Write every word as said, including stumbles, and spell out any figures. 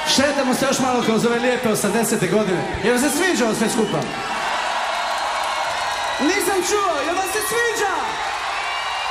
Šetamo se još malo kroz ove lijepe osamdesete godine. Jel vam se sviđa ovo sve skupa? Nisam čuo, jel vam se sviđa?